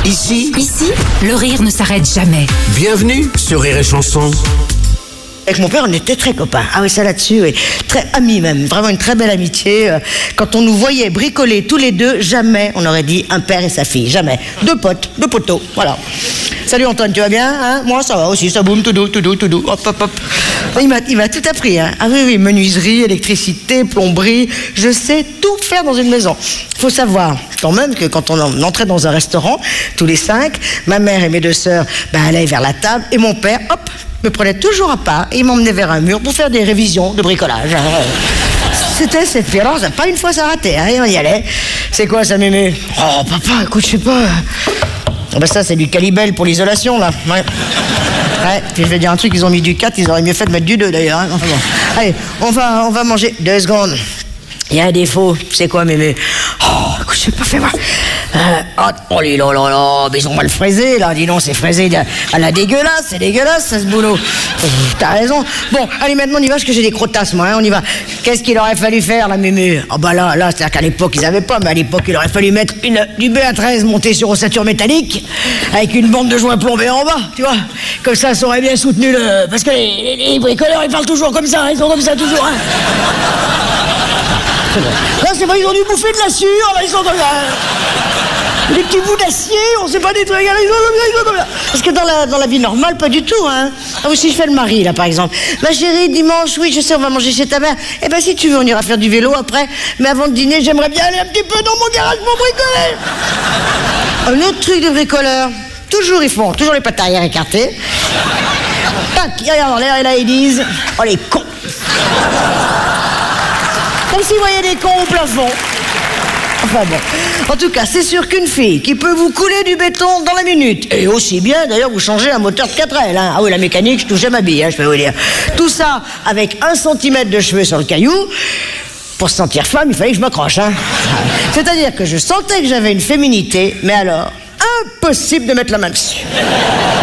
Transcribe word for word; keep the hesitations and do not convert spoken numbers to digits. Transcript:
Ici, Ici, le rire ne s'arrête jamais. bienvenue sur Rire et Chanson. Avec mon père, on était très copains. Ah oui, ça là-dessus, oui. Très amis même. Vraiment une très belle amitié. Quand on nous voyait bricoler tous les deux, jamais on aurait dit un père et sa fille. Jamais. Deux potes, deux poteaux. Voilà. Salut Antoine, tu vas bien, hein? Moi, ça va aussi. Ça boum, tout doux, tout doux, tout doux. Hop, hop, hop. Il m'a, il m'a tout appris, hein. Ah oui, oui. Menuiserie, électricité, plomberie. Je sais tout faire dans une maison. Faut savoir quand même que quand on entrait dans un restaurant, tous les cinq, ma mère et mes deux sœurs, ben, allaient vers la table et mon père, hop, me prenait toujours à part et il m'emmenait vers un mur pour faire des révisions de bricolage. C'était cette violence, pas une fois ça ratait, hein, et on y allait. C'est quoi ça, mémé? Oh, papa, écoute, je sais pas. Ah ben ça, c'est du Calibel pour l'isolation, là. Ouais. Ouais, puis je vais dire un truc, ils ont mis du quatre, ils auraient mieux fait de mettre du deux, d'ailleurs. Hein. Enfin, bon. Allez, on va, on va manger. Deux secondes. Il y a un défaut, c'est quoi, mémé? Oh, écoute, je sais pas, fais voir. Euh, oh, oh là là là, mais ils ont mal fraisé, là, dis donc, c'est fraisé à la dégueulasse, c'est dégueulasse, ça, ce boulot. T'as raison. Bon, allez, maintenant, on y va, parce que j'ai des crottasses, moi, hein, on y va. Qu'est-ce qu'il aurait fallu faire, là, mémé? Oh, bah là, là, c'est-à-dire qu'à l'époque, ils avaient pas, mais à l'époque, il aurait fallu mettre une, du B A treize monté sur ossature métallique, avec une bande de joints plombés en bas, tu vois. Comme ça, ça aurait bien soutenu le... Parce que les, les, les bricoleurs, ils parlent toujours comme ça, ils sont comme ça, toujours, hein. Là, c'est vrai, ils ont dû bouffer de la sueur, là, ils sont comme ça. Les petits bouts d'acier, on sait pas des trucs, là, ils sont comme ça, ils sont comme ça. Parce que dans la, dans la vie normale, pas du tout, hein. Ah oui, si je fais le mari, là, par exemple. Ma chérie, dimanche, oui, je sais, on va manger chez ta mère. Eh ben, si tu veux, on ira faire du vélo après. Mais avant de dîner, j'aimerais bien aller un petit peu dans mon garage pour bricoler. Un autre truc de bricoleur. Toujours, ils font, toujours les pattes arrière écartées. Tac, ils regardent en l'air, et là, ils disent, oh, les cons. Comme s'ils voyaient des cons au plafond. Enfin bon. En tout cas, c'est sûr qu'une fille qui peut vous couler du béton dans la minute, et aussi bien, d'ailleurs, vous changez un moteur de quatre L. Hein. Ah oui, la mécanique, je touchais ma bille, hein, je peux vous dire. Tout ça avec un centimètre de cheveux sur le caillou. Pour se sentir femme, il fallait que je m'accroche. Hein. C'est-à-dire que je sentais que j'avais une féminité, mais alors, impossible de mettre la main dessus.